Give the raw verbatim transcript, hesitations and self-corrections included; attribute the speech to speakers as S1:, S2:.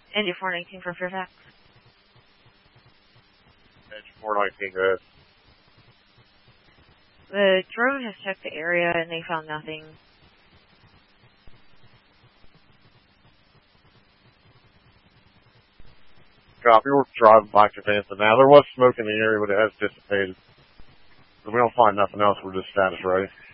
S1: Indy four nineteen for Fairfax.
S2: Indy four nineteen, go ahead.
S1: The drone has checked the area and they found nothing.
S2: Copy, we're driving by Cavanta now. There was smoke in the area, but it has dissipated. So we don't find nothing else, we're just status ready.